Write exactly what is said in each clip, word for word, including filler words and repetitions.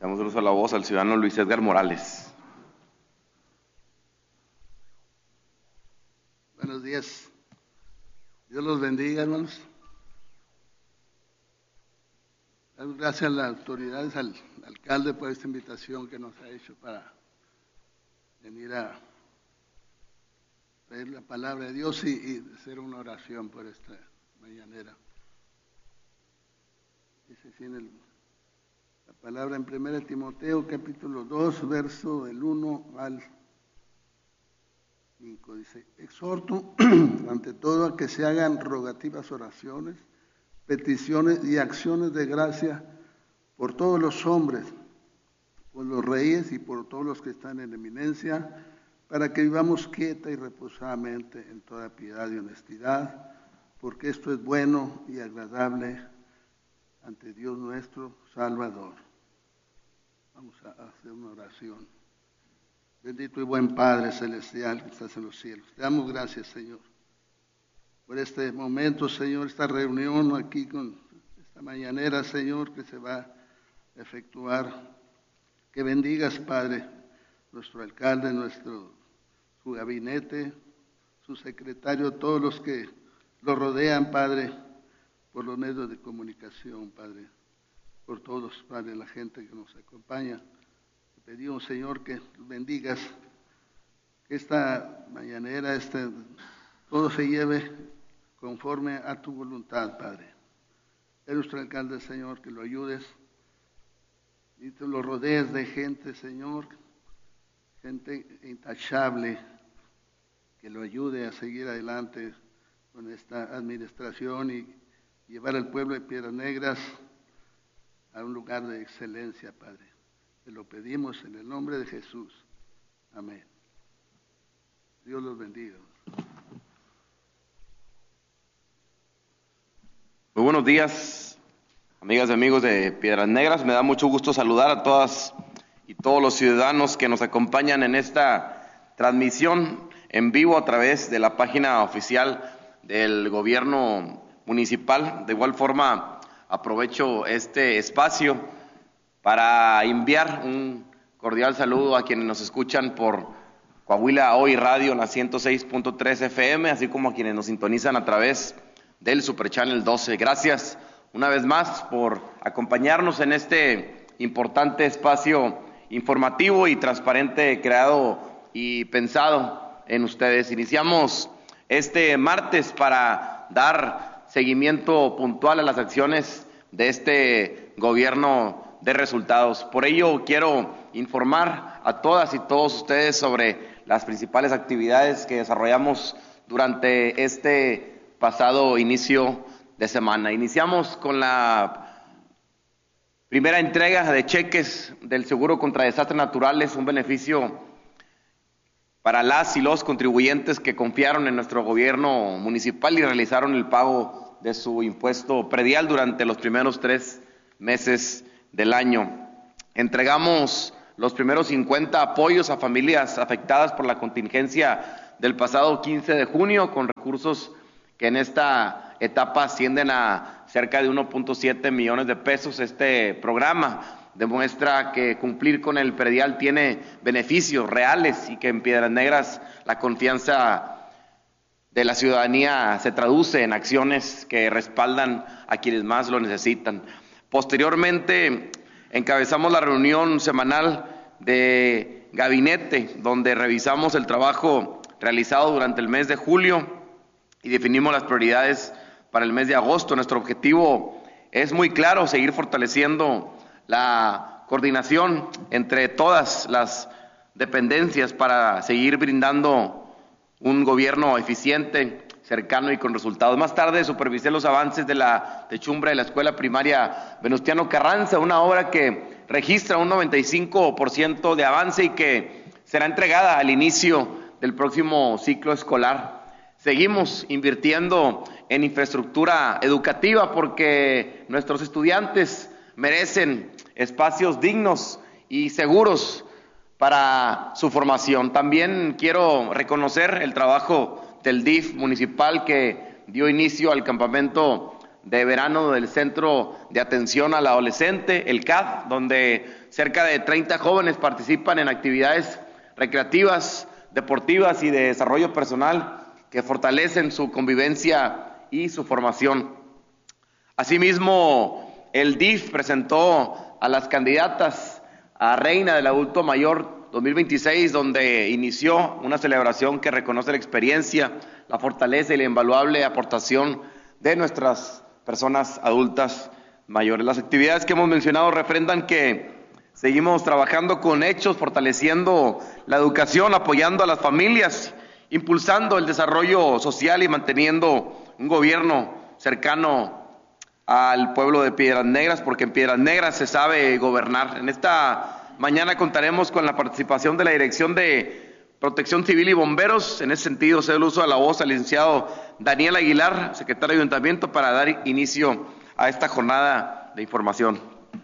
Damos uso a la voz al ciudadano Luis Edgar Morales. Buenos días. Dios los bendiga, hermanos. Damos gracias a las autoridades, al alcalde por esta invitación que nos ha hecho para venir a leer la palabra de Dios y, y hacer una oración por esta mañanera. Dice así en el, la palabra en primera Timoteo capítulo dos, verso del uno al cinco. Dice: exhorto ante todo a que se hagan rogativas oraciones, peticiones y acciones de gracia por todos los hombres, por los reyes y por todos los que están en eminencia, para que vivamos quieta y reposadamente en toda piedad y honestidad, porque esto es bueno y agradable ante Dios nuestro Salvador. Vamos a hacer una oración. Bendito y buen Padre celestial que estás en los cielos, te damos gracias, Señor, por este momento, Señor, esta reunión aquí con esta mañanera, Señor, que se va a efectuar. Que bendigas, Padre, nuestro alcalde, nuestro, su gabinete, su secretario, todos los que lo rodean, Padre, por los medios de comunicación, Padre, por todos, Padre, la gente que nos acompaña. Te pedimos, Señor, que bendigas, que esta mañanera, este, todo se lleve conforme a tu voluntad, Padre. Es nuestro alcalde, Señor, que lo ayudes y te lo rodees de gente, Señor, gente intachable, que lo ayude a seguir adelante con esta administración y llevar al pueblo de Piedras Negras a un lugar de excelencia, Padre. Te lo pedimos en el nombre de Jesús. Amén. Dios los bendiga. Muy buenos días, amigas y amigos de Piedras Negras. Me da mucho gusto saludar a todas y todos los ciudadanos que nos acompañan en esta transmisión en vivo a través de la página oficial del gobierno municipal. De igual forma, aprovecho este espacio para enviar un cordial saludo a quienes nos escuchan por Coahuila Hoy Radio en la ciento seis punto tres F M, así como a quienes nos sintonizan a través del Super Channel doce. Gracias una vez más por acompañarnos en este importante espacio informativo y transparente creado y pensado en ustedes. Iniciamos este martes para dar seguimiento puntual a las acciones de este gobierno de resultados. Por ello quiero informar a todas y todos ustedes sobre las principales actividades que desarrollamos durante este pasado inicio de semana. Iniciamos con la primera entrega de cheques del Seguro contra Desastres Naturales, un beneficio para las y los contribuyentes que confiaron en nuestro gobierno municipal y realizaron el pago de su impuesto predial durante los primeros tres meses del año. Entregamos los primeros cincuenta apoyos a familias afectadas por la contingencia del pasado quince de junio, con recursos que en esta etapa ascienden a cerca de uno punto siete millones de pesos. Este programa demuestra que cumplir con el predial tiene beneficios reales y que en Piedras Negras la confianza de la ciudadanía se traduce en acciones que respaldan a quienes más lo necesitan. Posteriormente, encabezamos la reunión semanal de gabinete, donde revisamos el trabajo realizado durante el mes de julio y definimos las prioridades para el mes de agosto. Nuestro objetivo es muy claro: seguir fortaleciendo la coordinación entre todas las dependencias para seguir brindando un gobierno eficiente, cercano y con resultados. Más tarde supervisé los avances de la techumbre de la escuela primaria Venustiano Carranza, una obra que registra un noventa y cinco por ciento de avance y que será entregada al inicio del próximo ciclo escolar. Seguimos invirtiendo en infraestructura educativa porque nuestros estudiantes merecen espacios dignos y seguros para su formación. También quiero reconocer el trabajo del D I F municipal, que dio inicio al campamento de verano del Centro de Atención al Adolescente, el C A D, donde cerca de treinta jóvenes participan en actividades recreativas, deportivas y de desarrollo personal que fortalecen su convivencia y su formación. Asimismo, el D I F presentó a las candidatas a Reina del Adulto Mayor dos mil veintiséis, donde inició una celebración que reconoce la experiencia, la fortaleza y la invaluable aportación de nuestras personas adultas mayores. Las actividades que hemos mencionado refrendan que seguimos trabajando con hechos, fortaleciendo la educación, apoyando a las familias, impulsando el desarrollo social y manteniendo un gobierno cercano al pueblo de Piedras Negras, porque en Piedras Negras se sabe gobernar. En esta mañana contaremos con la participación de la Dirección de Protección Civil y Bomberos. En ese sentido, cedo el uso de la voz al licenciado Daniel Aguilar, secretario de Ayuntamiento, para dar inicio a esta jornada de información.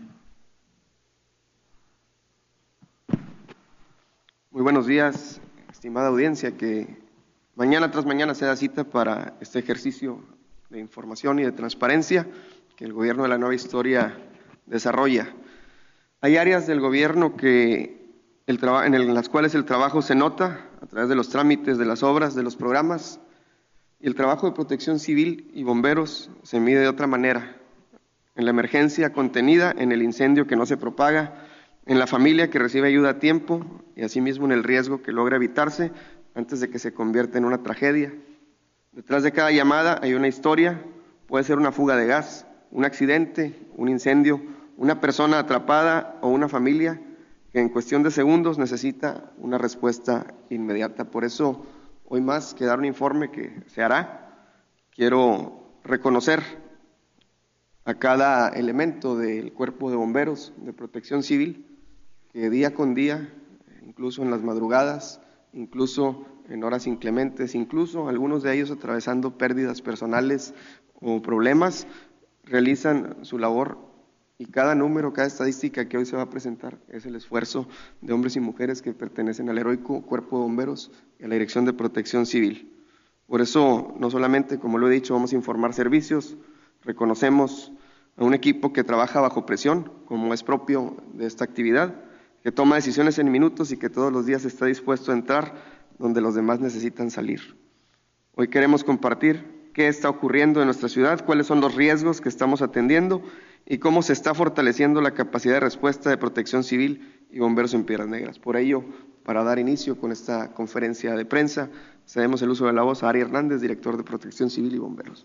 Muy buenos días, estimada audiencia, que mañana tras mañana se da cita para este ejercicio de información y de transparencia que el gobierno de la nueva historia desarrolla. Hay áreas del gobierno que el en, el, en las cuales el trabajo se nota a través de los trámites, de las obras, de los programas, y el trabajo de protección civil y bomberos se mide de otra manera, en la emergencia contenida, en el incendio que no se propaga, en la familia que recibe ayuda a tiempo y asimismo en el riesgo que logra evitarse antes de que se convierta en una tragedia. Detrás de cada llamada hay una historia, puede ser una fuga de gas, un accidente, un incendio, una persona atrapada o una familia que en cuestión de segundos necesita una respuesta inmediata. Por eso, hoy más que dar un informe que se hará, quiero reconocer a cada elemento del Cuerpo de Bomberos de Protección Civil, que día con día, incluso en las madrugadas, incluso en horas inclementes, incluso algunos de ellos atravesando pérdidas personales o problemas, realizan su labor, y cada número, cada estadística que hoy se va a presentar es el esfuerzo de hombres y mujeres que pertenecen al heroico Cuerpo de Bomberos y a la Dirección de Protección Civil. Por eso, no solamente, como lo he dicho, vamos a informar servicios, reconocemos a un equipo que trabaja bajo presión, como es propio de esta actividad, que toma decisiones en minutos y que todos los días está dispuesto a entrar donde los demás necesitan salir. Hoy queremos compartir qué está ocurriendo en nuestra ciudad, cuáles son los riesgos que estamos atendiendo y cómo se está fortaleciendo la capacidad de respuesta de protección civil y bomberos en Piedras Negras. Por ello, para dar inicio con esta conferencia de prensa, cedemos el uso de la voz a Ari Hernández, director de Protección Civil y Bomberos.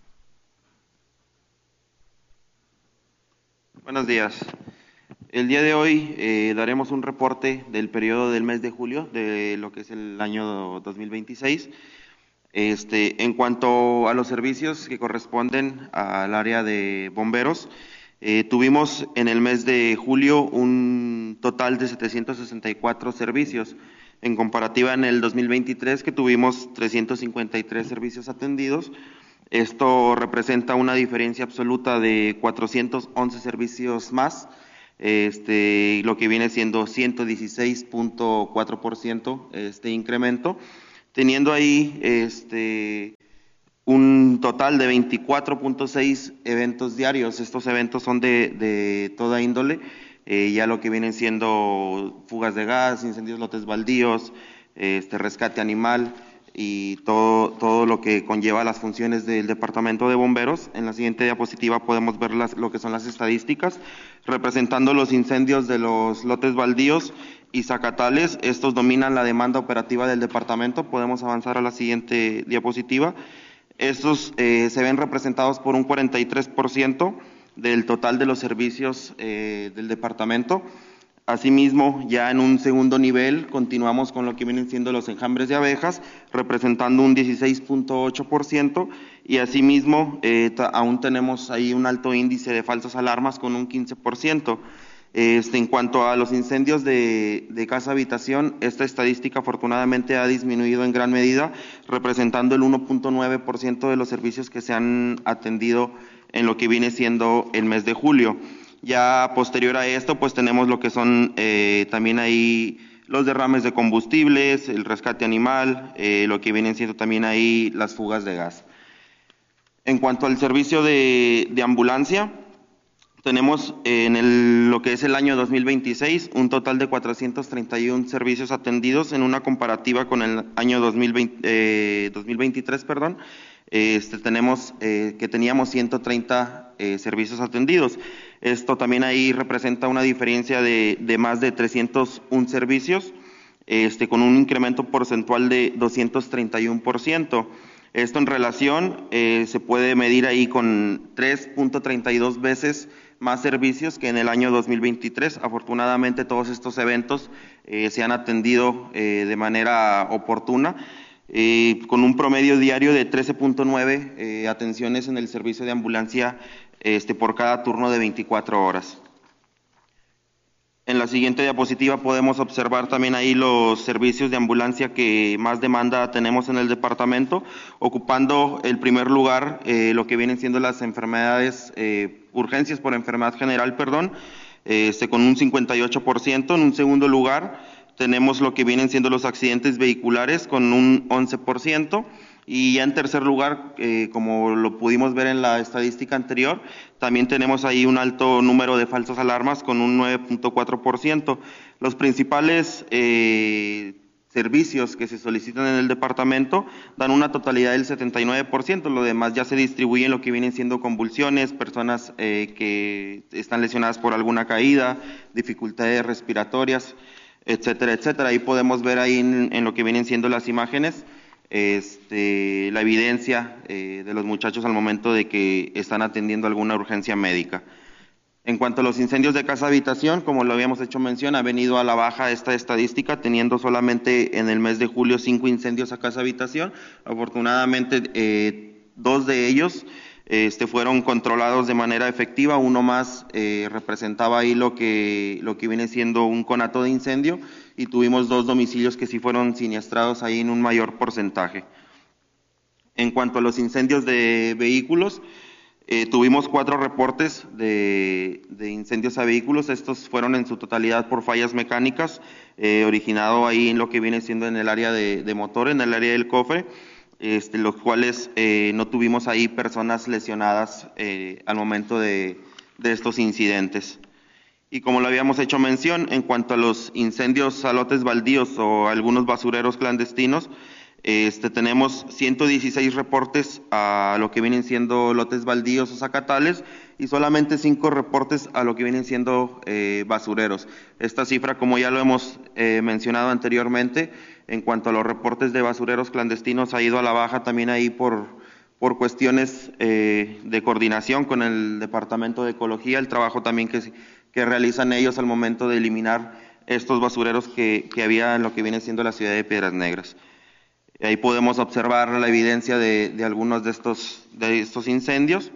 Buenos días. El día de hoy eh, daremos un reporte del periodo del mes de julio de lo que es el año dos mil veintiséis. Este, en cuanto a los servicios que corresponden al área de bomberos, eh, tuvimos en el mes de julio un total de setecientos sesenta y cuatro servicios, en comparativa en el dos mil veintitrés, que tuvimos trescientos cincuenta y tres servicios atendidos. Esto representa una diferencia absoluta de cuatrocientos once servicios más, este, lo que viene siendo ciento dieciséis punto cuatro por ciento este incremento, teniendo ahí este, un total de veinticuatro punto seis eventos diarios. Estos eventos son de, de toda índole, eh, ya lo que vienen siendo fugas de gas, incendios, lotes baldíos, este, rescate animal y todo, todo lo que conlleva las funciones del Departamento de Bomberos. En la siguiente diapositiva podemos ver las, lo que son las estadísticas, representando los incendios de los lotes baldíos y zacatales. Estos dominan la demanda operativa del departamento. Podemos avanzar a la siguiente diapositiva. Estos eh, se ven representados por un cuarenta y tres por ciento del total de los servicios eh, del departamento. Asimismo, ya en un segundo nivel, continuamos con lo que vienen siendo los enjambres de abejas, representando un dieciséis punto ocho por ciento, y asimismo eh, aún tenemos ahí un alto índice de falsas alarmas con un quince por ciento. Este, en cuanto a los incendios de, de casa-habitación, esta estadística afortunadamente ha disminuido en gran medida, representando el uno punto nueve por ciento de los servicios que se han atendido en lo que viene siendo el mes de julio. Ya posterior a esto, pues tenemos lo que son eh, también ahí los derrames de combustibles, el rescate animal, eh, lo que vienen siendo también ahí las fugas de gas. En cuanto al servicio de, de ambulancia, tenemos en el, lo que es el año dos mil veintiséis un total de cuatrocientos treinta y uno servicios atendidos en una comparativa con el año dos mil veinte, eh, dos mil veintitrés, perdón, este, tenemos eh, que teníamos ciento treinta eh, servicios atendidos. Esto también ahí representa una diferencia de, de más de trescientos uno servicios, este, con un incremento porcentual de doscientos treinta y uno por ciento. Esto en relación eh, se puede medir ahí con tres punto treinta y dos veces más servicios que en el año dos mil veintitrés. Afortunadamente todos estos eventos eh, se han atendido eh, de manera oportuna, eh, con un promedio diario de trece punto nueve eh, atenciones en el servicio de ambulancia este, por cada turno de veinticuatro horas. En la siguiente diapositiva podemos observar también ahí los servicios de ambulancia que más demanda tenemos en el departamento, ocupando el primer lugar eh, lo que vienen siendo las enfermedades, eh, urgencias por enfermedad general, perdón, este, con un cincuenta y ocho por ciento. En un segundo lugar tenemos lo que vienen siendo los accidentes vehiculares con un once por ciento. Y ya en tercer lugar, eh, como lo pudimos ver en la estadística anterior, también tenemos ahí un alto número de falsas alarmas con un nueve punto cuatro por ciento. Los principales eh, servicios que se solicitan en el departamento dan una totalidad del setenta y nueve por ciento, lo demás ya se distribuye en lo que vienen siendo convulsiones, personas eh, que están lesionadas por alguna caída, dificultades respiratorias, etcétera, etcétera. Ahí podemos ver ahí en, en lo que vienen siendo las imágenes, Este, la evidencia eh, de los muchachos al momento de que están atendiendo alguna urgencia médica. En cuanto a los incendios de casa-habitación, como lo habíamos hecho mención, ha venido a la baja esta estadística, teniendo solamente en el mes de julio cinco incendios a casa-habitación. Afortunadamente, eh, dos de ellos este, fueron controlados de manera efectiva, uno más eh, representaba ahí lo que, lo que viene siendo un conato de incendio, y tuvimos dos domicilios que sí fueron siniestrados ahí en un mayor porcentaje. En cuanto a los incendios de vehículos, eh, tuvimos cuatro reportes de, de incendios a vehículos. Estos fueron en su totalidad por fallas mecánicas, eh, originado ahí en lo que viene siendo en el área de, de motor, en el área del cofre, este, los cuales eh, no tuvimos ahí personas lesionadas eh, al momento de, de estos incidentes. Y como lo habíamos hecho mención, en cuanto a los incendios a lotes baldíos o algunos basureros clandestinos, este, tenemos ciento dieciséis reportes a lo que vienen siendo lotes baldíos o zacatales y solamente cinco reportes a lo que vienen siendo eh, basureros. Esta cifra, como ya lo hemos eh, mencionado anteriormente, en cuanto a los reportes de basureros clandestinos, ha ido a la baja también ahí por, por cuestiones eh, de coordinación con el Departamento de Ecología, el trabajo también que que realizan ellos al momento de eliminar estos basureros que, que había en lo que viene siendo la ciudad de Piedras Negras. Ahí podemos observar la evidencia de, de algunos de estos, de estos incendios.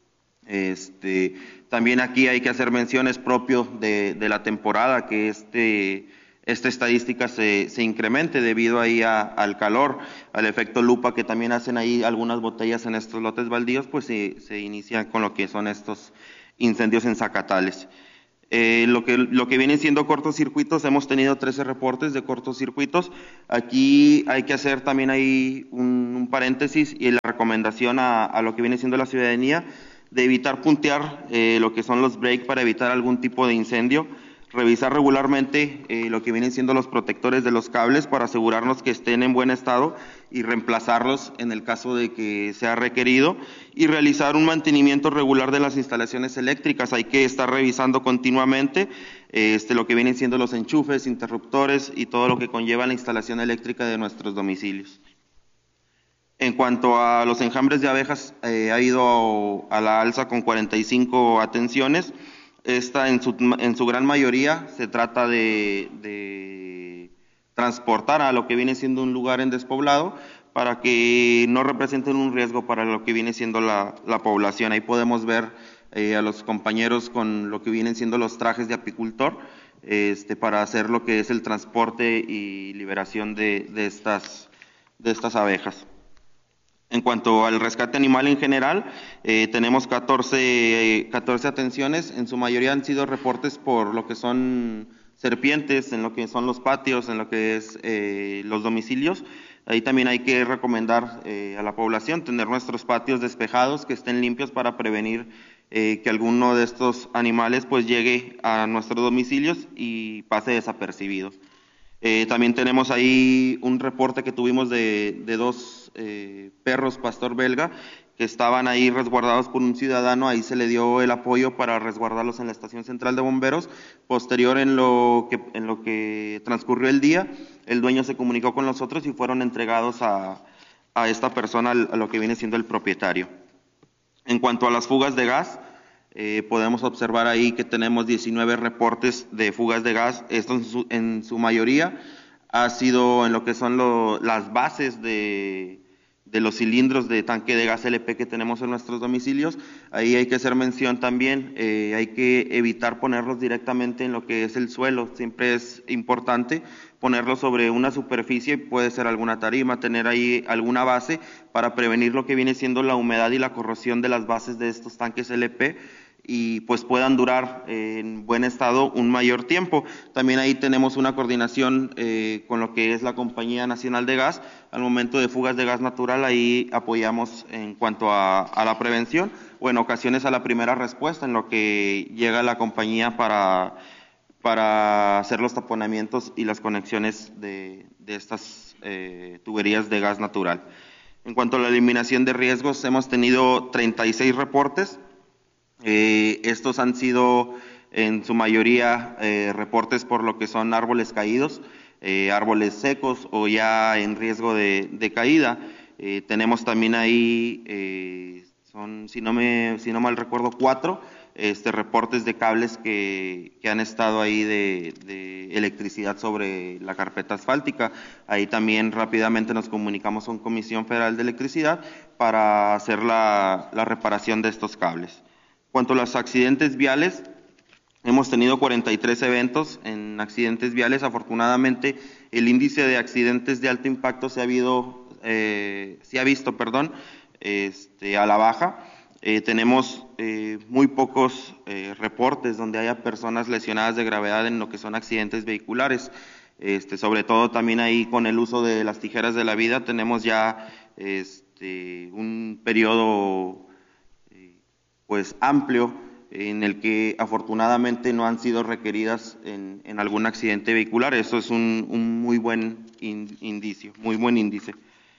Este, también aquí hay que hacer menciones propio de, de la temporada, que este, esta estadística se, se incremente debido ahí a, al calor, al efecto lupa que también hacen ahí algunas botellas en estos lotes baldíos, pues se, se inicia con lo que son estos incendios en zacatales. Eh, lo, que, lo que vienen siendo cortocircuitos, hemos tenido trece reportes de cortocircuitos. Aquí hay que hacer también ahí un, un paréntesis y la recomendación a, a lo que viene siendo la ciudadanía de evitar puntear eh, lo que son los break para evitar algún tipo de incendio, revisar regularmente eh, lo que vienen siendo los protectores de los cables para asegurarnos que estén en buen estado y reemplazarlos en el caso de que sea requerido, y realizar un mantenimiento regular de las instalaciones eléctricas. Hay que estar revisando continuamente eh, este, lo que vienen siendo los enchufes, interruptores y todo lo que conlleva la instalación eléctrica de nuestros domicilios. En cuanto a los enjambres de abejas, eh, ha ido a la alza con cuarenta y cinco atenciones. Esta en su, en su gran mayoría se trata de, de transportar a lo que viene siendo un lugar en despoblado para que no representen un riesgo para lo que viene siendo la, la población. Ahí podemos ver eh, a los compañeros con lo que vienen siendo los trajes de apicultor este, para hacer lo que es el transporte y liberación de, de, estas, de estas abejas. En cuanto al rescate animal en general, eh, tenemos catorce, eh, catorce atenciones, en su mayoría han sido reportes por lo que son serpientes, en lo que son los patios, en lo que es eh, los domicilios. Ahí también hay que recomendar eh, a la población tener nuestros patios despejados, que estén limpios para prevenir eh, que alguno de estos animales pues llegue a nuestros domicilios y pase desapercibido. Eh, también tenemos ahí un reporte que tuvimos de, de dos eh, perros pastor belga que estaban ahí resguardados por un ciudadano. Ahí se le dio el apoyo para resguardarlos en la estación central de bomberos. Posterior, en lo que, en lo que transcurrió el día, el dueño se comunicó con nosotros y fueron entregados a, a esta persona, a lo que viene siendo el propietario. En cuanto a las fugas de gas, Eh, podemos observar ahí que tenemos diecinueve reportes de fugas de gas. Esto en su, en su mayoría ha sido en lo que son lo, las bases de, de los cilindros de tanque de gas L P que tenemos en nuestros domicilios. Ahí hay que hacer mención también, eh, hay que evitar ponerlos directamente en lo que es el suelo. Siempre es importante ponerlos sobre una superficie, puede ser alguna tarima, tener ahí alguna base para prevenir lo que viene siendo la humedad y la corrosión de las bases de estos tanques L P, y pues puedan durar eh, en buen estado un mayor tiempo. También ahí tenemos una coordinación eh, con lo que es la Compañía Nacional de Gas. Al momento de fugas de gas natural, ahí apoyamos en cuanto a, a la prevención o en ocasiones a la primera respuesta, en lo que llega la compañía para, para hacer los taponamientos y las conexiones de, de estas eh, tuberías de gas natural. En cuanto a la eliminación de riesgos, hemos tenido treinta y seis reportes. Eh, estos han sido en su mayoría eh, reportes por lo que son árboles caídos, eh, árboles secos o ya en riesgo de, de caída. Eh, tenemos también ahí, eh, son, si no me, si no mal recuerdo, cuatro este, reportes de cables que, que han estado ahí de, de electricidad sobre la carpeta asfáltica. Ahí también rápidamente nos comunicamos con Comisión Federal de Electricidad para hacer la, la reparación de estos cables. En cuanto a los accidentes viales, hemos tenido cuarenta y tres eventos en accidentes viales. Afortunadamente, el índice de accidentes de alto impacto se ha, habido, eh, se ha visto perdón, este, a la baja. Eh, tenemos eh, muy pocos eh, reportes donde haya personas lesionadas de gravedad en lo que son accidentes vehiculares. Este, sobre todo también ahí con el uso de las tijeras de la vida, tenemos ya este, un periodo pues amplio en el que afortunadamente no han sido requeridas en, en algún accidente vehicular. Eso es un, un muy buen indicio, muy buen índice.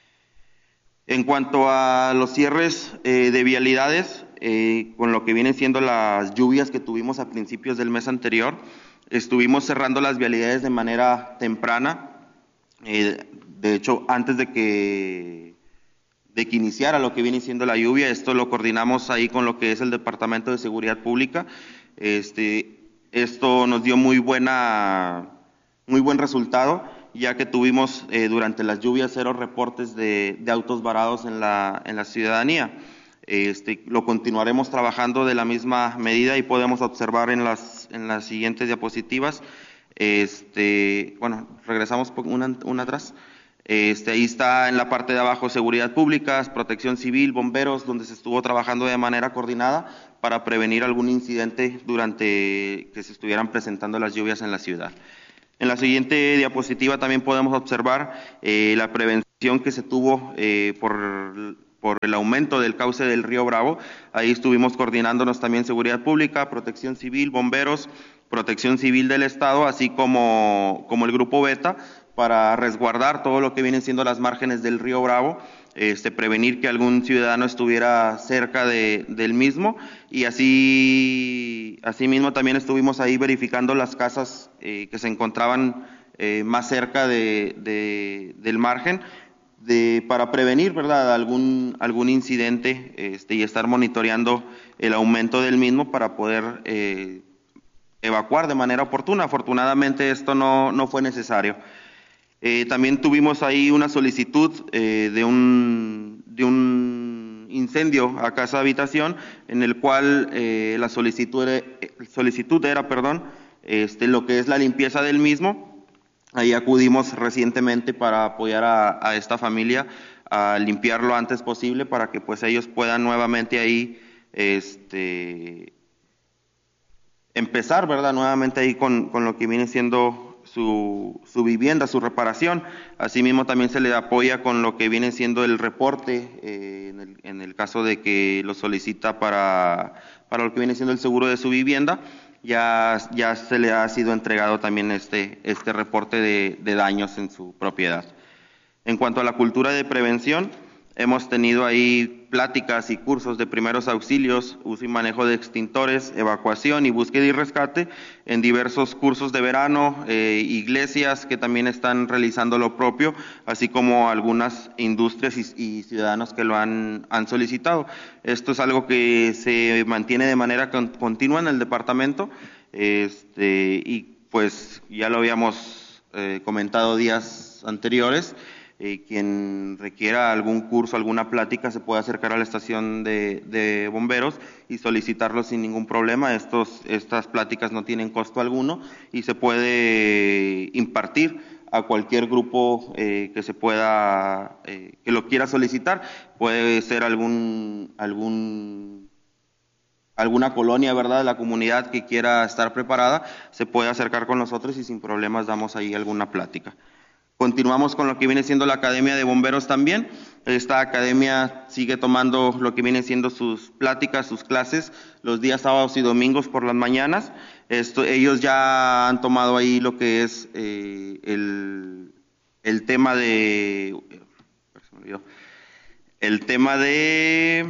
En cuanto a los cierres eh, de vialidades, eh, con lo que vienen siendo las lluvias que tuvimos a principios del mes anterior, estuvimos cerrando las vialidades de manera temprana. Eh, de hecho, antes de que de que iniciara lo que viene siendo la lluvia. Esto lo coordinamos ahí con lo que es el Departamento de Seguridad Pública. Este, esto nos dio muy buena, muy buen resultado, ya que tuvimos eh, durante las lluvias cero reportes de, de autos varados en la, en la ciudadanía. Este, lo continuaremos trabajando de la misma medida y podemos observar en las, en las siguientes diapositivas. Este, bueno, regresamos una, una atrás. Este, ahí está en la parte de abajo seguridad pública, protección civil, bomberos, donde se estuvo trabajando de manera coordinada para prevenir algún incidente durante que se estuvieran presentando las lluvias en la ciudad. En la siguiente diapositiva también podemos observar eh, la prevención que se tuvo eh, por, por el aumento del cauce del río Bravo. Ahí estuvimos coordinándonos también seguridad pública, protección civil, bomberos, protección civil del Estado, así como, como el grupo Beta, para resguardar todo lo que vienen siendo las márgenes del río Bravo, este, prevenir que algún ciudadano estuviera cerca de, del mismo, y así, así mismo también estuvimos ahí verificando las casas eh, que se encontraban eh, más cerca de, de, del margen, de, para prevenir, ¿verdad?, algún, algún incidente este, y estar monitoreando el aumento del mismo para poder eh, evacuar de manera oportuna. Afortunadamente esto no, no fue necesario. Eh, también tuvimos ahí una solicitud eh, de, un, de un incendio a casa habitación, en el cual eh, la solicitud era, solicitud era perdón, este, lo que es la limpieza del mismo. Ahí acudimos recientemente para apoyar a, a esta familia a limpiar lo antes posible para que pues ellos puedan nuevamente ahí este, empezar, ¿verdad?, nuevamente ahí con, con lo que viene siendo su, su vivienda, su reparación. Asimismo, también se le apoya con lo que viene siendo el reporte, eh, en, el, en el caso de que lo solicita para, para lo que viene siendo el seguro de su vivienda. Ya, ya se le ha sido entregado también este, este reporte de, de daños en su propiedad. En cuanto a la cultura de prevención, hemos tenido ahí pláticas y cursos de primeros auxilios, uso y manejo de extintores, evacuación y búsqueda y rescate en diversos cursos de verano, eh, iglesias que también están realizando lo propio, así como algunas industrias y, y ciudadanos que lo han, han solicitado. Esto es algo que se mantiene de manera con, continua en el departamento, este, y pues ya lo habíamos eh, comentado días anteriores. Eh, quien requiera algún curso, alguna plática, se puede acercar a la estación de, de bomberos y solicitarlo sin ningún problema. Estos, estas pláticas no tienen costo alguno y se puede impartir a cualquier grupo eh, que se pueda, eh, que lo quiera solicitar. Puede ser algún, algún alguna colonia, ¿verdad?, de la comunidad que quiera estar preparada, se puede acercar con nosotros y sin problemas damos ahí alguna plática. Continuamos con lo que viene siendo la Academia de Bomberos también. Esta academia sigue tomando lo que viene siendo sus pláticas, sus clases, los días sábados y domingos por las mañanas. Esto, ellos ya han tomado ahí lo que es eh, el, el tema de... Se me olvidó. El tema de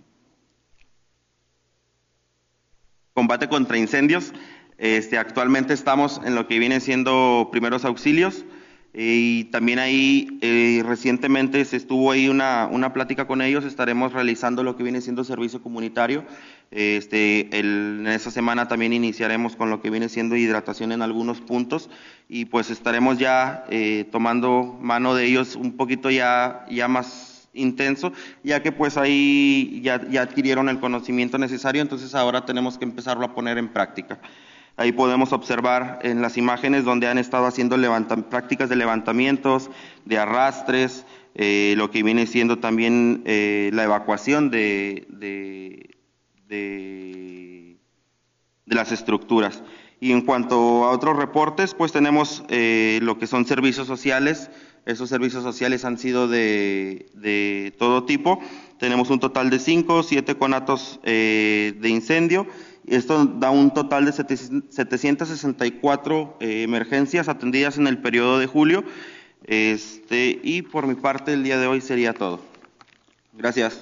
combate contra incendios. Este, actualmente estamos en lo que viene siendo primeros auxilios. Y también ahí eh, recientemente se estuvo ahí una, una plática con ellos, estaremos realizando lo que viene siendo servicio comunitario. Este, el, en esa semana también iniciaremos con lo que viene siendo hidratación en algunos puntos y pues estaremos ya eh, tomando mano de ellos un poquito ya, ya más intenso, ya que pues ahí ya, ya adquirieron el conocimiento necesario, entonces ahora tenemos que empezarlo a poner en práctica. Ahí podemos observar en las imágenes donde han estado haciendo levanta, prácticas de levantamientos, de arrastres, eh, lo que viene siendo también eh, la evacuación de, de, de, de las estructuras. Y en cuanto a otros reportes, pues tenemos eh, lo que son servicios sociales. Esos servicios sociales han sido de, de todo tipo. Tenemos un total de cinco, siete conatos eh, de incendio. Esto da un total de setecientas sesenta y cuatro eh, emergencias atendidas en el periodo de julio. Este, y por mi parte, el día de hoy sería todo. Gracias.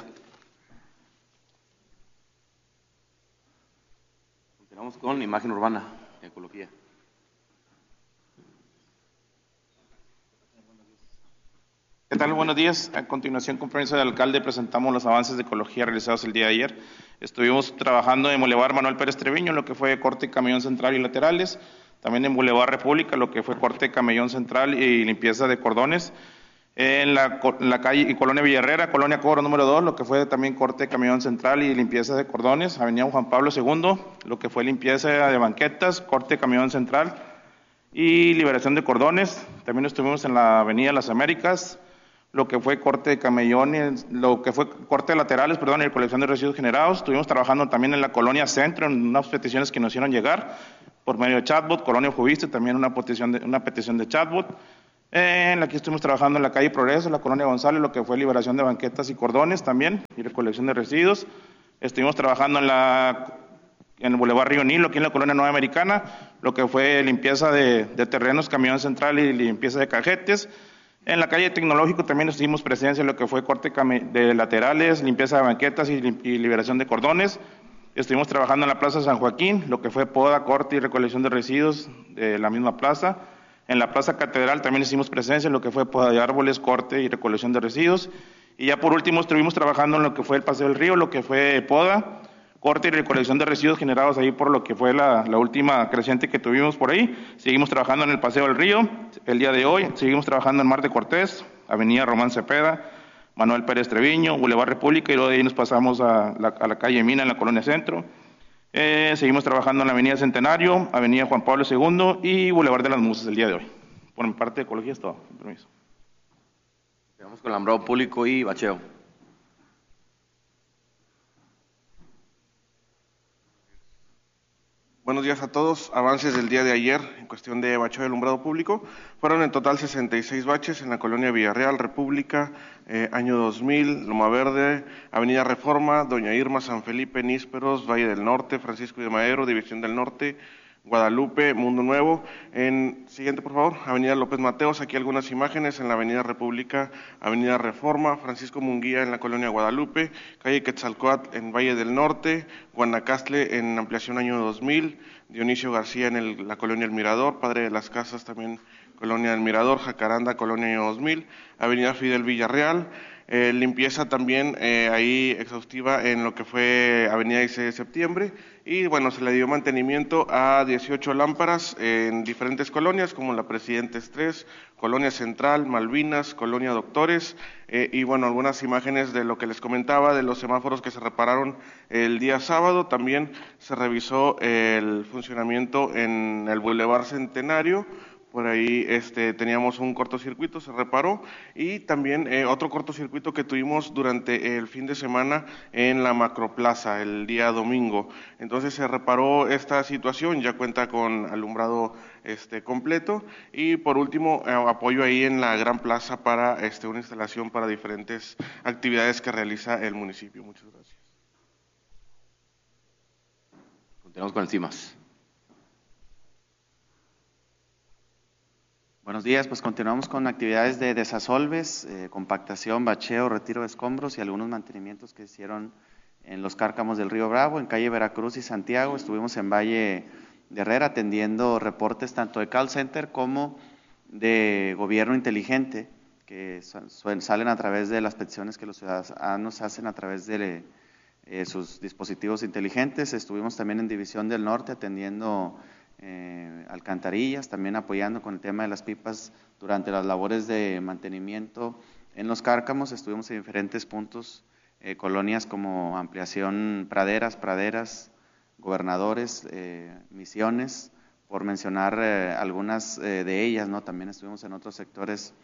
Continuamos con la imagen urbana, ecología. ¿Qué tal? Buenos días. A continuación, con permiso del alcalde, presentamos los avances de ecología realizados el día de ayer. Estuvimos trabajando en Boulevard Manuel Pérez Treviño, lo que fue corte camellón central y laterales. También en Boulevard República, lo que fue corte camellón central y limpieza de cordones. En la, en la calle y Colonia Villarrera, Colonia Cobro número dos, lo que fue también corte camellón central y limpieza de cordones. Avenida Juan Pablo segundo, lo que fue limpieza de banquetas, corte camellón central y liberación de cordones. También estuvimos en la Avenida Las Américas, lo que fue corte de camellones, lo que fue corte de laterales, perdón, y recolección de residuos generados. Estuvimos trabajando también en la Colonia Centro, en unas peticiones que nos hicieron llegar por medio de chatbot, Colonia Juviste, también una petición de, una petición de chatbot. En la que estuvimos trabajando en la calle Progreso, la Colonia González, lo que fue liberación de banquetas y cordones también, y recolección de residuos. Estuvimos trabajando en la en el Boulevard Río Nilo, aquí en la Colonia Nueva Americana, lo que fue limpieza de, de terrenos, camión central y limpieza de cajetes. En la calle Tecnológico también hicimos presencia en lo que fue corte de laterales, limpieza de banquetas y, y liberación de cordones. Estuvimos trabajando en la Plaza San Joaquín, lo que fue poda, corte y recolección de residuos de la misma plaza. En la Plaza Catedral también hicimos presencia en lo que fue poda de árboles, corte y recolección de residuos. Y ya por último estuvimos trabajando en lo que fue el Paseo del Río, lo que fue poda, corte y recolección de residuos generados ahí por lo que fue la, la última creciente que tuvimos por ahí. Seguimos trabajando en el Paseo del Río el día de hoy, seguimos trabajando en Mar de Cortés, Avenida Román Cepeda, Manuel Pérez Treviño, Boulevard República, y luego de ahí nos pasamos a la, a la calle Mina en la Colonia Centro. Eh, seguimos trabajando en la Avenida Centenario, Avenida Juan Pablo segundo y Boulevard de las Musas el día de hoy. Por mi parte de ecología es todo. Con permiso. Vamos con el alumbrado público y bacheo. Buenos días a todos. Avances del día de ayer en cuestión de bacheo de alumbrado público. Fueron en total sesenta y seis baches en la colonia Villarreal, República, eh, año dos mil, Loma Verde, Avenida Reforma, Doña Irma, San Felipe, Nísperos, Valle del Norte, Francisco de Madero, División del Norte, Guadalupe, Mundo Nuevo. En siguiente, por favor, Avenida López Mateos, aquí algunas imágenes en la Avenida República, Avenida Reforma, Francisco Munguía en la colonia Guadalupe, calle Quetzalcóatl en Valle del Norte, Guanacaste en ampliación año dos mil, Dionisio García en el, la colonia El Mirador, Padre de las Casas también colonia El Mirador, Jacaranda, colonia año dos mil, Avenida Fidel Villarreal. Eh, limpieza también eh, ahí exhaustiva en lo que fue Avenida dieciséis de septiembre, y bueno, se le dio mantenimiento a dieciocho lámparas en diferentes colonias como la Presidentes tres, Colonia Central, Malvinas, Colonia Doctores, eh, y bueno, algunas imágenes de lo que les comentaba de los semáforos que se repararon el día sábado. También se revisó el funcionamiento en el Boulevard Centenario. Por ahí este, teníamos un cortocircuito, se reparó, y también eh, otro cortocircuito que tuvimos durante el fin de semana en la Macroplaza, el día domingo. Entonces se reparó esta situación, ya cuenta con alumbrado este, completo, y por último, eh, apoyo ahí en la Gran Plaza para este, una instalación para diferentes actividades que realiza el municipio. Muchas gracias. Continuamos con el CIMAS. Buenos días, pues continuamos con actividades de desasolves, eh, compactación, bacheo, retiro de escombros y algunos mantenimientos que hicieron en los cárcamos del Río Bravo, en calle Veracruz y Santiago. Estuvimos en Valle de Herrera atendiendo reportes tanto de call center como de gobierno inteligente, que salen a través de las peticiones que los ciudadanos hacen a través de eh, sus dispositivos inteligentes. Estuvimos también en División del Norte atendiendo Eh, alcantarillas, también apoyando con el tema de las pipas durante las labores de mantenimiento en los cárcamos. Estuvimos en diferentes puntos, eh, colonias como Ampliación Praderas, Praderas, Gobernadores, eh, Misiones, por mencionar eh, algunas eh, de ellas, ¿no? También estuvimos en otros sectores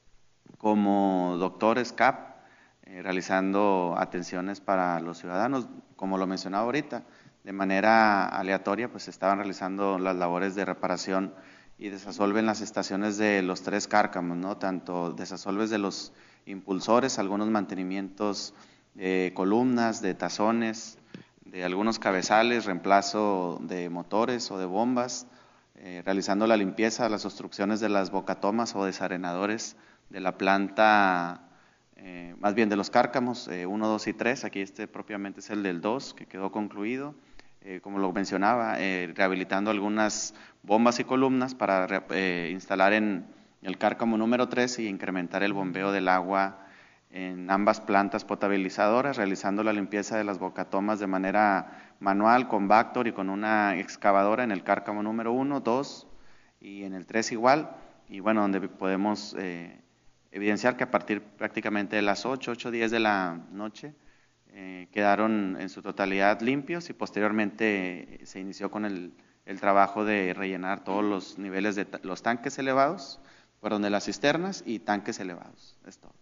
como Doctores, C A P, eh, realizando atenciones para los ciudadanos, como lo mencionaba ahorita. De manera aleatoria, pues estaban realizando las labores de reparación y desasolve en las estaciones de los tres cárcamos, ¿no? Tanto desasolves de los impulsores, algunos mantenimientos de columnas, de tazones, de algunos cabezales, reemplazo de motores o de bombas, eh, realizando la limpieza, las obstrucciones de las bocatomas o desarenadores de la planta, eh, más bien de los cárcamos, eh, uno, dos y tres. Aquí este propiamente es el del dos, que quedó concluido. Eh, como lo mencionaba, eh, rehabilitando algunas bombas y columnas para eh, instalar en el cárcamo número tres y incrementar el bombeo del agua en ambas plantas potabilizadoras, realizando la limpieza de las bocatomas de manera manual con Bactor y con una excavadora en el cárcamo número uno, dos y en el tres igual. Y bueno, donde podemos eh, evidenciar que a partir prácticamente de las ocho, ocho, diez de la noche, Eh, quedaron en su totalidad limpios, y posteriormente eh, se inició con el, el trabajo de rellenar todos los niveles de ta los tanques elevados, perdón, de las cisternas y tanques elevados. Es todo.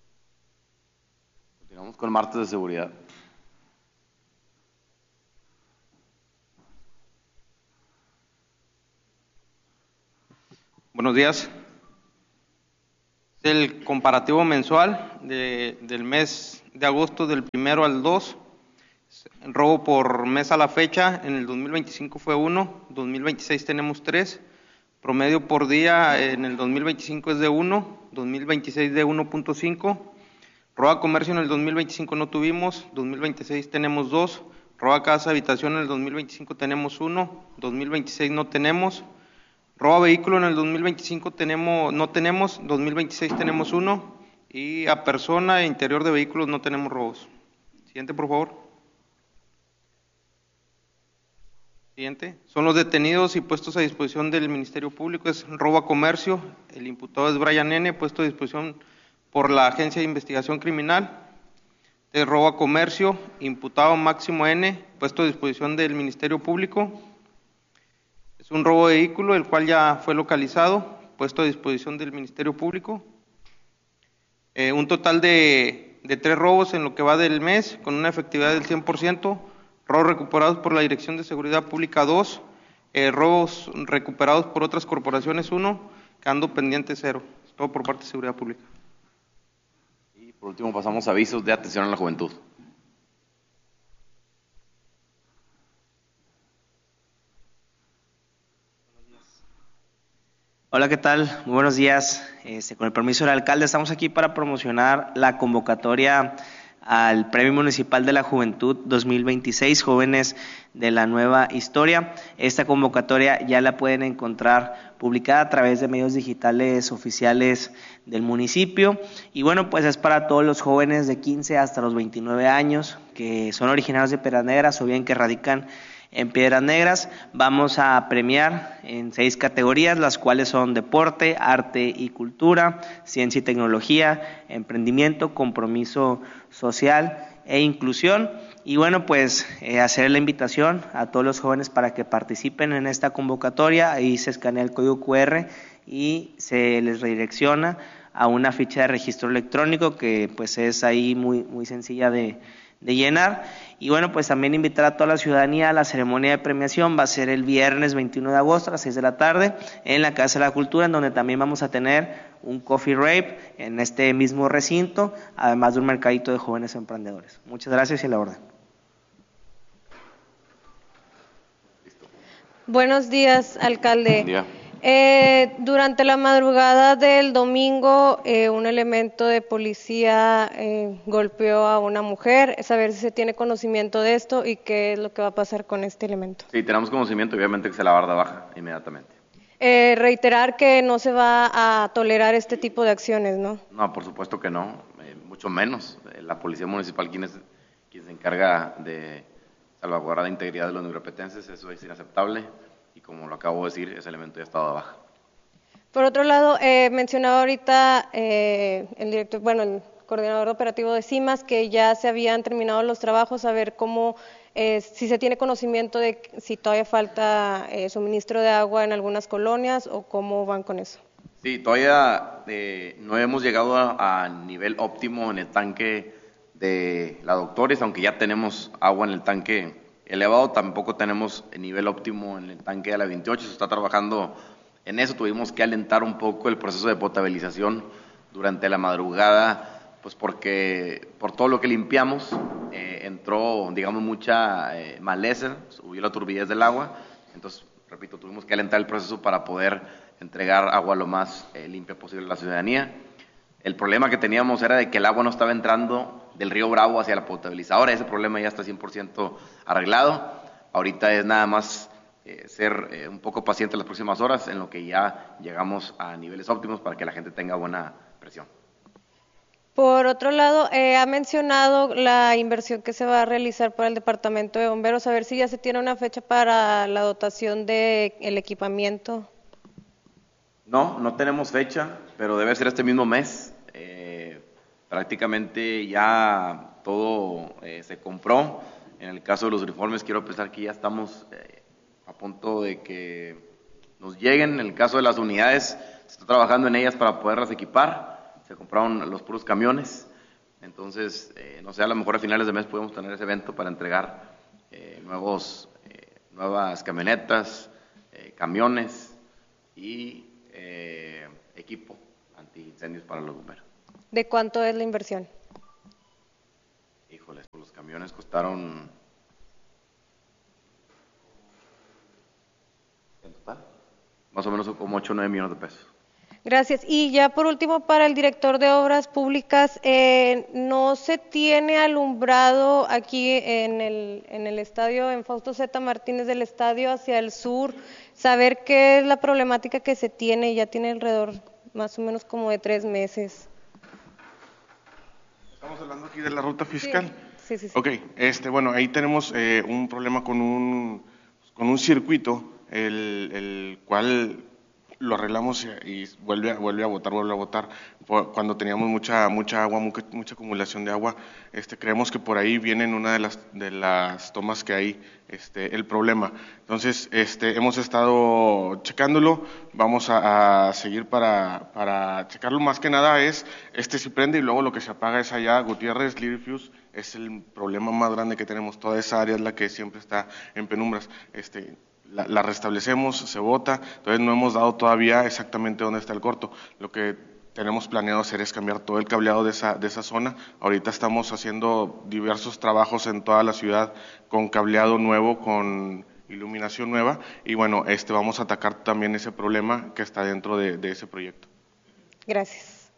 Continuamos con martes de seguridad. Buenos días. Es el comparativo mensual de, del mes de agosto, del primero al dos. El robo por mes a la fecha, en el dos mil veinticinco fue uno, dos mil veintiséis tenemos tres. Promedio por día en el dos mil veinticinco es de uno, dos mil veintiséis de uno punto cinco. Robo a comercio en el dos mil veinticinco no tuvimos, dos mil veintiséis tenemos dos. Robo a casa habitación en el dos mil veinticinco tenemos uno, dos mil veintiséis no tenemos. Robo a vehículo en el dos mil veinticinco tenemos, no tenemos, dos mil veintiséis tenemos uno, y a persona e interior de vehículos no tenemos robos. Siguiente, por favor. Siguiente. Son los detenidos y puestos a disposición del Ministerio Público. Es robo a comercio. El imputado es Brian N., puesto a disposición por la Agencia de Investigación Criminal. Es robo a comercio, imputado Máximo N., puesto a disposición del Ministerio Público. Es un robo de vehículo, el cual ya fue localizado, puesto a disposición del Ministerio Público. Eh, un total de, de tres robos en lo que va del mes, con una efectividad del cien por ciento. robos recuperados por la Dirección de Seguridad Pública dos, eh, robos recuperados por otras corporaciones uno, quedando pendiente cero. Todo por parte de Seguridad Pública. Y por último pasamos a avisos de atención a la juventud. Hola, ¿qué tal? Muy buenos días. Este, con el permiso del alcalde, estamos aquí para promocionar la convocatoria al Premio Municipal de la Juventud dos mil veintiséis, Jóvenes de la Nueva Historia. Esta convocatoria ya la pueden encontrar publicada a través de medios digitales oficiales del municipio. Y bueno, pues es para todos los jóvenes de quince hasta los veintinueve años que son originarios de Piedras Negras o bien que radican en Piedras Negras. Vamos a premiar en seis categorías, las cuales son deporte, arte y cultura, ciencia y tecnología, emprendimiento, compromiso social e inclusión. Y bueno, pues eh, hacer la invitación a todos los jóvenes para que participen en esta convocatoria. Ahí se escanea el código cu erre y se les redirecciona a una ficha de registro electrónico que pues es ahí muy, muy sencilla de de llenar. Y bueno, pues también invitar a toda la ciudadanía a la ceremonia de premiación. Va a ser el viernes veintiuno de agosto a las seis de la tarde en la Casa de la Cultura, en donde también vamos a tener un coffee rave en este mismo recinto, además de un mercadito de jóvenes emprendedores. Muchas gracias y a la orden. Buenos días, alcalde. Buen día. Eh, durante la madrugada del domingo, eh, un elemento de policía eh, golpeó a una mujer. Saber si se tiene conocimiento de esto y qué es lo que va a pasar con este elemento. Sí, tenemos conocimiento y obviamente que se la va a dar de baja inmediatamente. Eh, reiterar que no se va a tolerar este tipo de acciones, ¿no? No, por supuesto que no, eh, mucho menos. Eh, la Policía Municipal, quien, es, quien se encarga de salvaguardar la integridad de los negropetenses, eso es inaceptable. Y como lo acabo de decir, ese elemento ya ha estado de baja. Por otro lado, eh, mencionaba ahorita eh, el director, bueno, el coordinador operativo de CIMAS, que ya se habían terminado los trabajos, a ver cómo, eh, si se tiene conocimiento de si todavía falta eh, suministro de agua en algunas colonias o cómo van con eso. Sí, todavía eh, no hemos llegado a, a nivel óptimo en el tanque de la Doctores, aunque ya tenemos agua en el tanque elevado, tampoco tenemos el nivel óptimo en el tanque de la veintiocho, se está trabajando en eso. Tuvimos que alentar un poco el proceso de potabilización durante la madrugada, pues porque por todo lo que limpiamos eh, entró, digamos, mucha eh, maleza, subió la turbidez del agua, entonces, repito, tuvimos que alentar el proceso para poder entregar agua lo más eh, limpia posible a la ciudadanía. El problema que teníamos era de que el agua no estaba entrando del río Bravo hacia la potabilizadora. Ese problema ya está cien por ciento arreglado. Ahorita es nada más eh, ser eh, un poco paciente las próximas horas en lo que ya llegamos a niveles óptimos para que la gente tenga buena presión. Por otro lado, eh, ha mencionado la inversión que se va a realizar para el Departamento de Bomberos, a ver si ya se tiene una fecha para la dotación del equipamiento. No, no tenemos fecha, pero debe ser este mismo mes. Eh, prácticamente ya todo eh, se compró. En el caso de los uniformes, quiero pensar que ya estamos eh, a punto de que nos lleguen. En el caso de las unidades, se está trabajando en ellas para poderlas equipar. Se compraron los puros camiones. Entonces, eh, no sé, a lo mejor a finales de mes podemos tener ese evento para entregar eh, nuevos, eh, nuevas camionetas, eh, camiones y Eh, equipo antiincendios para los bomberos. ¿De cuánto es la inversión? Híjoles, pues los camiones costaron en total más o menos como ocho o nueve millones de pesos. Gracias. Y ya por último, para el director de Obras Públicas, eh, no se tiene alumbrado aquí en el, en el estadio, en Fausto Zeta Martínez del estadio hacia el sur. Saber qué es la problemática que se tiene, ya tiene alrededor más o menos como de tres meses. Estamos hablando aquí de la ruta fiscal. Sí, sí, sí. sí. Ok, este, bueno, ahí tenemos eh, un problema con un, con un circuito, el, el cual lo arreglamos y, y vuelve, a, vuelve a botar, vuelve a botar. Cuando teníamos mucha mucha agua, mucha, mucha acumulación de agua, este, creemos que por ahí viene en una de las, de las tomas que hay este, el problema. Entonces, este, hemos estado checándolo, vamos a, a seguir para, para checarlo. Más que nada es, este si prende y luego lo que se apaga es allá, Gutiérrez, Little Fuse, es el problema más grande que tenemos. Toda esa área es la que siempre está en penumbras. Este, La, la restablecemos, se bota, entonces no hemos dado todavía exactamente dónde está el corto. Lo que tenemos planeado hacer es cambiar todo el cableado de esa, de esa zona. Ahorita estamos haciendo diversos trabajos en toda la ciudad con cableado nuevo, con iluminación nueva, y bueno, este vamos a atacar también ese problema que está dentro de, de ese proyecto. Gracias.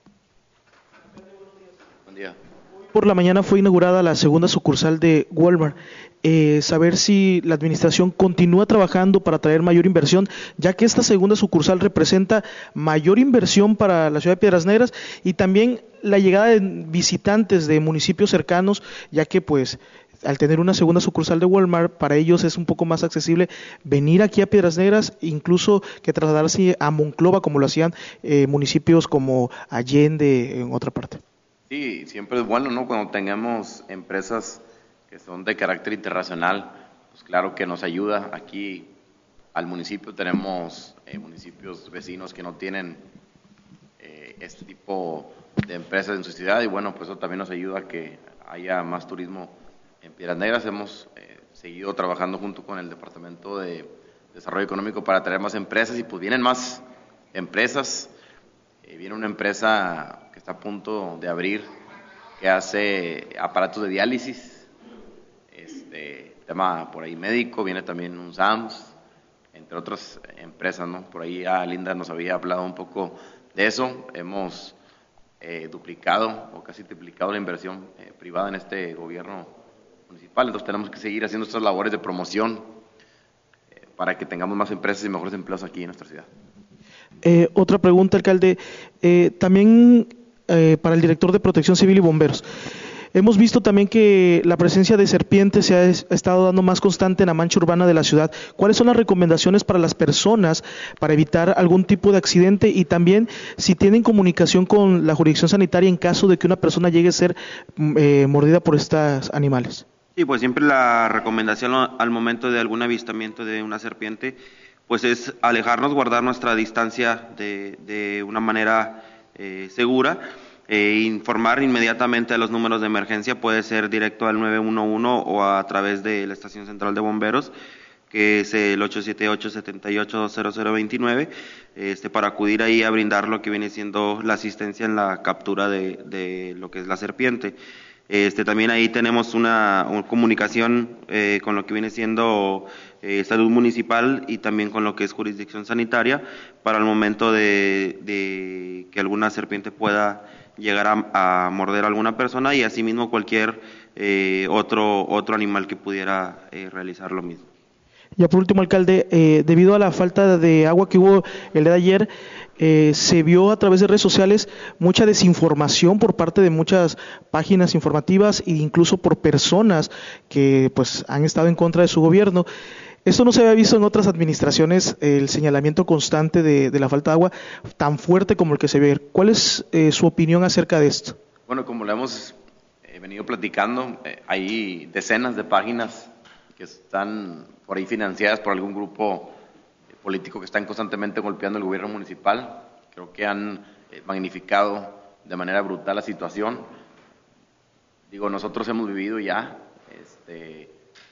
Buen día. Por la mañana fue inaugurada la segunda sucursal de Walmart. Eh, saber si la administración continúa trabajando para traer mayor inversión, ya que esta segunda sucursal representa mayor inversión para la ciudad de Piedras Negras y también la llegada de visitantes de municipios cercanos, ya que pues al tener una segunda sucursal de Walmart, para ellos es un poco más accesible venir aquí a Piedras Negras, incluso que trasladarse a Monclova, como lo hacían eh, municipios como Allende en otra parte. Sí, siempre es bueno, ¿no? Cuando tengamos empresas que son de carácter internacional, pues claro que nos ayuda. Aquí al municipio tenemos eh, municipios vecinos que no tienen eh, este tipo de empresas en su ciudad y bueno, pues eso también nos ayuda a que haya más turismo en Piedras Negras. Hemos eh, seguido trabajando junto con el Departamento de Desarrollo Económico para traer más empresas y pues vienen más empresas. Eh, viene una empresa que está a punto de abrir que hace aparatos de diálisis. Este, tema por ahí médico, viene también un SAMS, entre otras empresas, ¿no? Por ahí ya Linda nos había hablado un poco de eso. Hemos eh, duplicado o casi triplicado la inversión eh, privada en este gobierno municipal, entonces tenemos que seguir haciendo estas labores de promoción eh, para que tengamos más empresas y mejores empleos aquí en nuestra ciudad. Eh, otra pregunta, alcalde, eh, también eh, para el director de Protección Civil y Bomberos. Hemos visto también que la presencia de serpientes se ha estado dando más constante en la mancha urbana de la ciudad. ¿Cuáles son las recomendaciones para las personas para evitar algún tipo de accidente y también si tienen comunicación con la jurisdicción sanitaria en caso de que una persona llegue a ser eh, mordida por estos animales? Sí, pues siempre la recomendación al momento de algún avistamiento de una serpiente, pues es alejarnos, guardar nuestra distancia de, de una manera eh, segura. Eh, informar inmediatamente a los números de emergencia, puede ser directo al nueve uno uno o a través de la Estación Central de Bomberos, que es el ocho siete ocho, siete ocho, cero cero dos nueve, este, para acudir ahí a brindar lo que viene siendo la asistencia en la captura de, de lo que es la serpiente. Este, también ahí tenemos una, una comunicación eh, con lo que viene siendo eh, salud municipal y también con lo que es jurisdicción sanitaria para el momento de, de que alguna serpiente pueda llegar a, a morder a alguna persona y asimismo cualquier eh, otro otro animal que pudiera eh, realizar lo mismo. Ya por último, alcalde, eh, debido a la falta de agua que hubo el día de ayer, eh, se vio a través de redes sociales mucha desinformación por parte de muchas páginas informativas e incluso por personas que pues han estado en contra de su gobierno. Esto no se había visto en otras administraciones, el señalamiento constante de, de la falta de agua tan fuerte como el que se ve. ¿Cuál es eh, su opinión acerca de esto? Bueno, como lo hemos eh, venido platicando, eh, hay decenas de páginas que están por ahí financiadas por algún grupo eh, político que están constantemente golpeando el gobierno municipal. Creo que han eh, magnificado de manera brutal la situación. Digo, nosotros hemos vivido ya este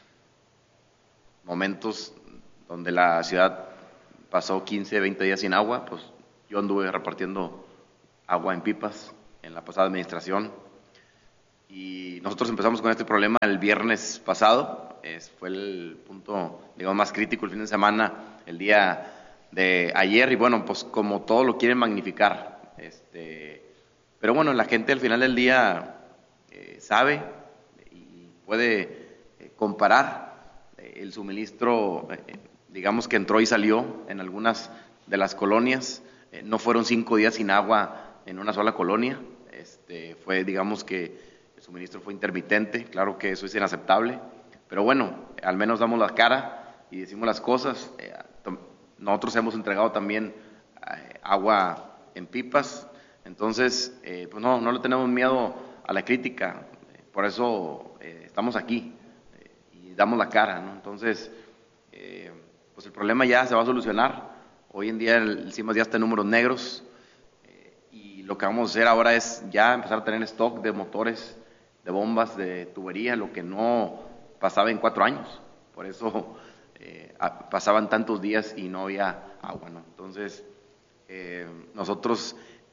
momentos donde la ciudad pasó quince, veinte días sin agua, pues yo anduve repartiendo agua en pipas en la pasada administración y nosotros empezamos con este problema el viernes pasado, es, fue el punto digamos más crítico el fin de semana, el día de ayer y bueno, pues como todo lo quieren magnificar, este, pero bueno, la gente al final del día eh, sabe y puede eh, comparar el suministro, eh, digamos que entró y salió en algunas de las colonias, eh, no fueron cinco días sin agua en una sola colonia, este, fue digamos que el suministro fue intermitente, claro que eso es inaceptable, pero bueno, al menos damos la cara y decimos las cosas, eh, nosotros hemos entregado también eh, agua en pipas. Entonces, eh, pues no, no le tenemos miedo a la crítica, eh, por eso eh, estamos aquí eh, y damos la cara, ¿no? Entonces, eh, pues el problema ya se va a solucionar. Hoy en día el, el CIMAS ya está en números negros eh, y lo que vamos a hacer ahora es ya empezar a tener stock de motores, de bombas, de tubería, lo que no pasaba en cuatro años. Por eso eh, a, pasaban tantos días y no había agua, ¿no? Entonces, eh, nosotros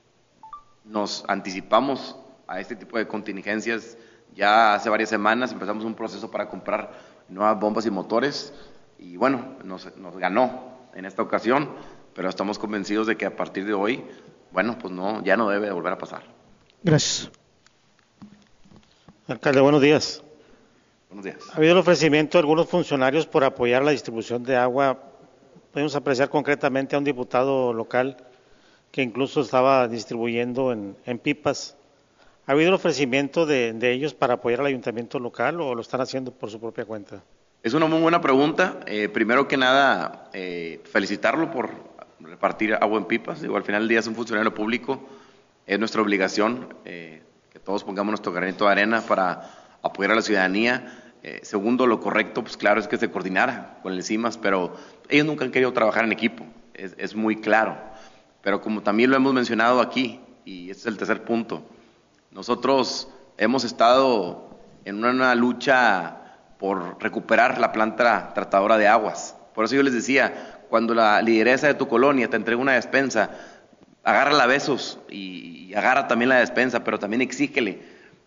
nos anticipamos a este tipo de contingencias. Ya hace varias semanas empezamos un proceso para comprar nuevas bombas y motores y bueno, nos, nos ganó en esta ocasión, pero estamos convencidos de que a partir de hoy, bueno, pues no, ya no debe de volver a pasar. Gracias. Alcalde, buenos días. Buenos días. Ha habido el ofrecimiento de algunos funcionarios por apoyar la distribución de agua. Podemos apreciar concretamente a un diputado local que incluso estaba distribuyendo en, en pipas. ¿Ha habido el ofrecimiento de, de ellos para apoyar al ayuntamiento local o lo están haciendo por su propia cuenta? Es una muy buena pregunta. Eh, primero que nada, eh, felicitarlo por repartir agua en pipas. Digo, al final del día es un funcionario público, es nuestra obligación eh, que todos pongamos nuestro granito de arena para apoyar a la ciudadanía. Eh, segundo, lo correcto, pues claro, es que se coordinara con el CIMAS, pero ellos nunca han querido trabajar en equipo, es, es muy claro. Pero como también lo hemos mencionado aquí, y este es el tercer punto, nosotros hemos estado en una, una lucha por recuperar la planta tratadora de aguas. Por eso yo les decía, cuando la lideresa de tu colonia te entrega una despensa, agárrala a besos y, y agarra también la despensa, pero también exígele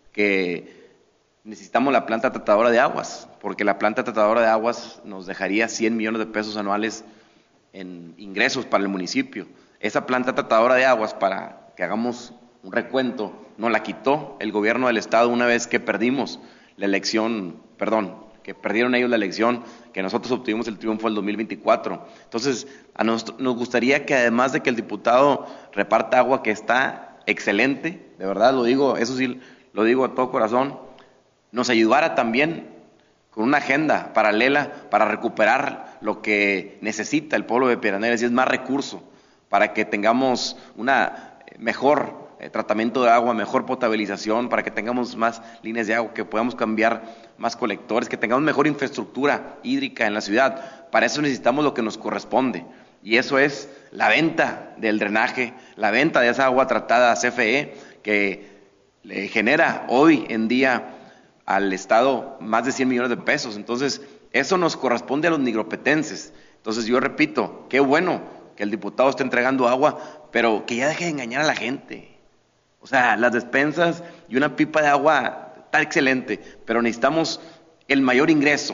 que necesitamos la planta tratadora de aguas, porque la planta tratadora de aguas nos dejaría cien millones de pesos anuales en ingresos para el municipio. Esa planta tratadora de aguas, para que hagamos un recuento, nos la quitó el gobierno del estado una vez que perdimos la elección, perdón, que perdieron ellos la elección, que nosotros obtuvimos el triunfo el dos mil veinticuatro. Entonces, a nosotros nos gustaría que además de que el diputado reparta agua, que está excelente, de verdad lo digo, eso sí lo digo a todo corazón, nos ayudara también con una agenda paralela para recuperar lo que necesita el pueblo de Piedras Negras, y es más recurso, para que tengamos una mejor eh, tratamiento de agua, mejor potabilización, para que tengamos más líneas de agua, que podamos cambiar más colectores, que tengamos mejor infraestructura hídrica en la ciudad. Para eso necesitamos lo que nos corresponde, y eso es la venta del drenaje, la venta de esa agua tratada a C F E, que le genera hoy en día al Estado más de cien millones de pesos. Entonces, eso nos corresponde a los nigropetenses. Entonces, yo repito, qué bueno que el diputado esté entregando agua, pero que ya deje de engañar a la gente. O sea, las despensas y una pipa de agua está excelente, pero necesitamos el mayor ingreso.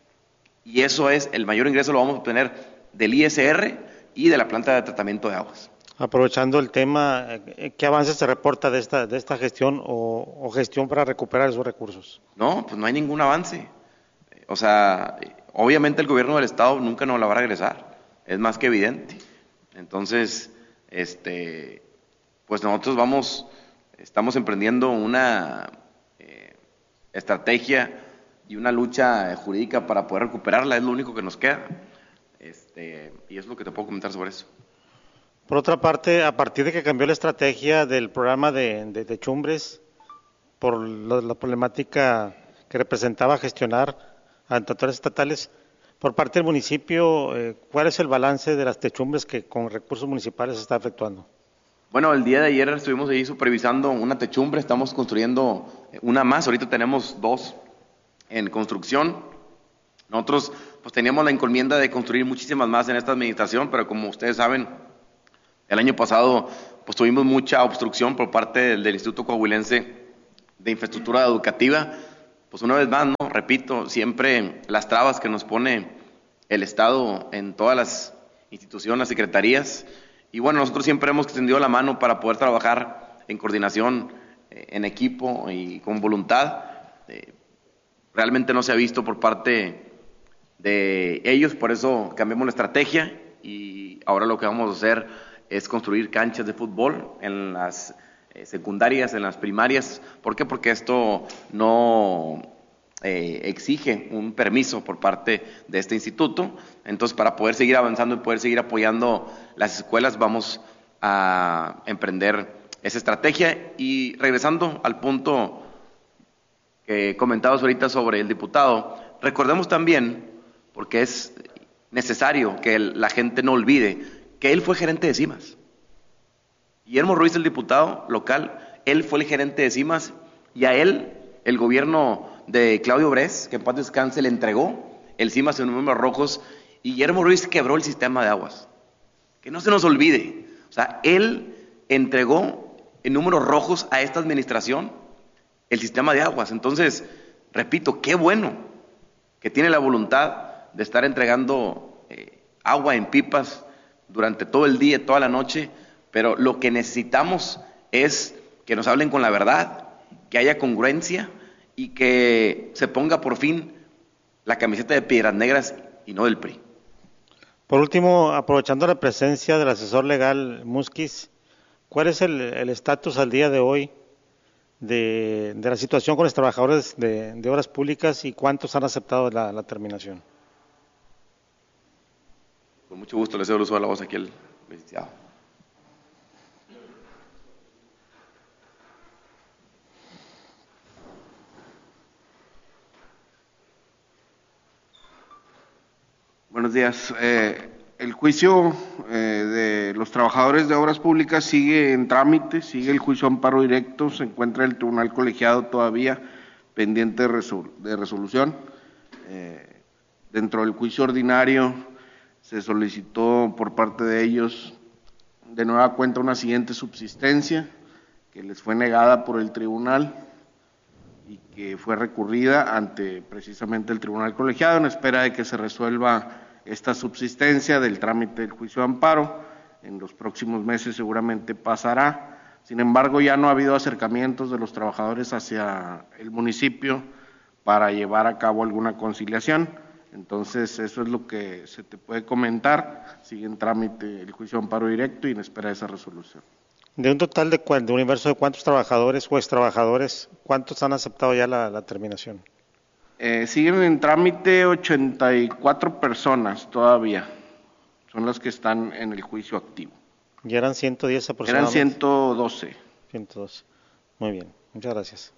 Y eso es, el mayor ingreso lo vamos a obtener del I S R y de la planta de tratamiento de aguas. Aprovechando el tema, ¿qué avances se reporta de esta, de esta gestión o, o gestión para recuperar esos recursos? No, pues no hay ningún avance. O sea, obviamente el gobierno del estado nunca nos la va a regresar, es más que evidente. Entonces, este, pues nosotros vamos, estamos emprendiendo una eh, estrategia y una lucha jurídica para poder recuperarla, es lo único que nos queda. Este, y es lo que te puedo comentar sobre eso. Por otra parte, a partir de que cambió la estrategia del programa de, de techumbres, por la, la problemática que representaba gestionar ante autoridades estatales, por parte del municipio, eh, ¿cuál es el balance de las techumbres que con recursos municipales se está efectuando? Bueno, el día de ayer estuvimos ahí supervisando una techumbre, estamos construyendo una más, ahorita tenemos dos en construcción. Nosotros pues teníamos la encomienda de construir muchísimas más en esta administración, pero como ustedes saben, el año pasado pues tuvimos mucha obstrucción por parte del, del Instituto Coahuilense de Infraestructura Educativa. Pues una vez más, no, repito, siempre las trabas que nos pone el Estado en todas las instituciones, las secretarías. Y bueno, nosotros siempre hemos extendido la mano para poder trabajar en coordinación, eh, en equipo y con voluntad. Eh, realmente no se ha visto por parte de ellos, por eso cambiamos la estrategia y ahora lo que vamos a hacer es construir canchas de fútbol en las eh, secundarias, en las primarias. ¿Por qué? Porque esto no eh, exige un permiso por parte de este instituto. Entonces, para poder seguir avanzando y poder seguir apoyando las escuelas, vamos a emprender esa estrategia. Y regresando al punto que comentabas ahorita sobre el diputado, recordemos también, porque es necesario que el, la gente no olvide, que él fue gerente de CIMAS. Guillermo Ruiz, el diputado local, él fue el gerente de CIMAS, y a él, el gobierno de Claudio Bres, que en paz descanse, le entregó el CIMAS en números rojos, y Guillermo Ruiz quebró el sistema de aguas. Que no se nos olvide, o sea, él entregó en números rojos a esta administración el sistema de aguas. Entonces, repito, qué bueno que tiene la voluntad de estar entregando eh, agua en pipas durante todo el día, toda la noche, pero lo que necesitamos es que nos hablen con la verdad, que haya congruencia y que se ponga por fin la camiseta de Piedras Negras y no del P R I. Por último, aprovechando la presencia del asesor legal Musquiz, ¿cuál es el estatus al día de hoy de, de la situación con los trabajadores de, de obras públicas y cuántos han aceptado la, la terminación? Con mucho gusto le cedo el uso de la voz aquí al licenciado. Buenos días. Eh, el juicio eh, de los trabajadores de obras públicas sigue en trámite, sigue el juicio amparo directo, se encuentra el tribunal colegiado todavía pendiente de, resol de resolución. Eh, dentro del juicio ordinario se solicitó por parte de ellos de nueva cuenta una siguiente subsistencia que les fue negada por el tribunal y que fue recurrida ante precisamente el tribunal colegiado en espera de que se resuelva esta subsistencia del trámite del juicio de amparo. En los próximos meses seguramente pasará. Sin embargo, ya no ha habido acercamientos de los trabajadores hacia el municipio para llevar a cabo alguna conciliación. Entonces, eso es lo que se te puede comentar. Sigue en trámite el juicio de amparo directo y en espera de esa resolución. De un total de, de un universo de cuántos trabajadores o extrabajadores, ¿cuántos han aceptado ya la, la terminación? Eh, siguen en trámite ochenta y cuatro personas todavía, son las que están en el juicio activo. ¿Y eran ciento diez aproximadamente? Eran ciento doce. ciento doce. Muy bien, muchas gracias.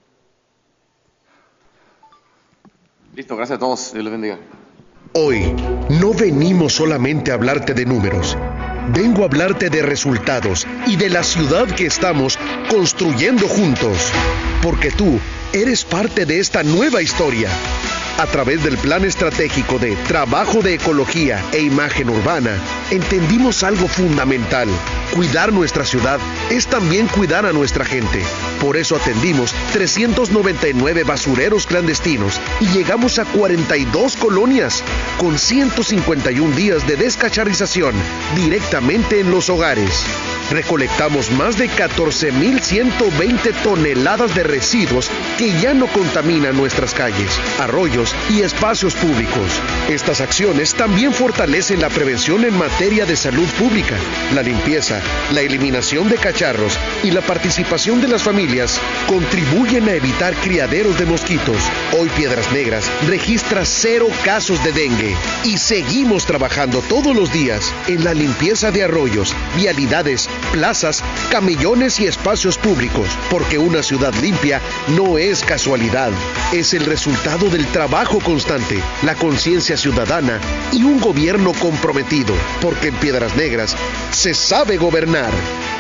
Listo, gracias a todos, Dios les bendiga. Hoy no venimos solamente a hablarte de números, vengo a hablarte de resultados y de la ciudad que estamos construyendo juntos, porque tú eres parte de esta nueva historia. A través del Plan Estratégico de Trabajo de Ecología e Imagen Urbana, entendimos algo fundamental. Cuidar nuestra ciudad es también cuidar a nuestra gente. Por eso atendimos trescientos noventa y nueve basureros clandestinos y llegamos a cuarenta y dos colonias, con ciento cincuenta y un días de descacharización directamente en los hogares. Recolectamos más de catorce mil ciento veinte toneladas de residuos que ya no contaminan nuestras calles, arroyos y espacios públicos. Estas acciones también fortalecen la prevención en materia de salud pública, la limpieza, la eliminación de cacharros y la participación de las familias contribuyen a evitar criaderos de mosquitos. Hoy Piedras Negras registra cero casos de dengue y seguimos trabajando todos los días en la limpieza de arroyos, vialidades, plazas, camellones y espacios públicos, porque una ciudad limpia no es casualidad, es el resultado del trabajo constante, la conciencia ciudadana y un gobierno comprometido, porque en Piedras Negras se sabe gobernar.